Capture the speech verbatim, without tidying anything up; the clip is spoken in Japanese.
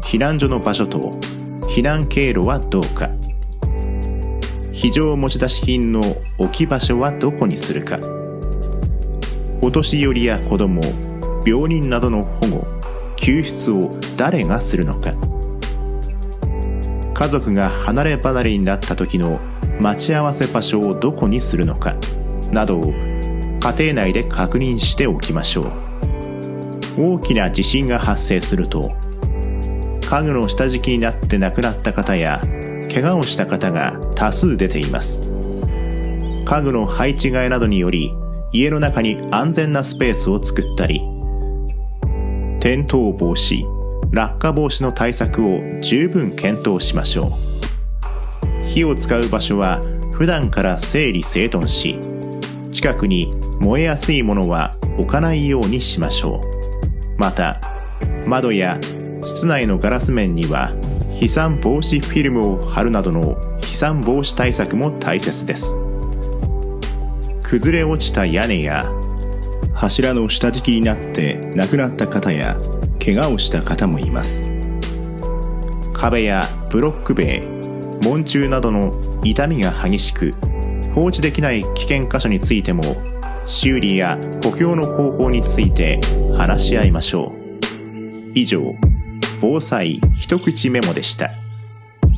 避難所の場所と避難経路はどうか、非常持ち出し品の置き場所はどこにするか、お年寄りや子ども、病人などの保護・救出を誰がするのか、家族が離れ離れになった時の待ち合わせ場所をどこにするのかなどを家庭内で確認しておきましょう。大きな地震が発生すると、家具の下敷きになって亡くなった方や怪我をした方が多数出ています。家具の配置換えなどにより家の中に安全なスペースを作ったり、転倒防止、落下防止の対策を十分検討しましょう。火を使う場所は普段から整理整頓し、近くに燃えやすいものは置かないようにしましょう。また、窓や室内のガラス面には飛散防止フィルムを貼るなどの飛散防止対策も大切です。崩れ落ちた屋根や柱の下敷きになって亡くなった方や怪我をした方もいます。壁やブロック塀、門柱などの傷みが激しく放置できない危険箇所についても、修理や補強の方法について話し合いましょう。以上、防災一口メモでした。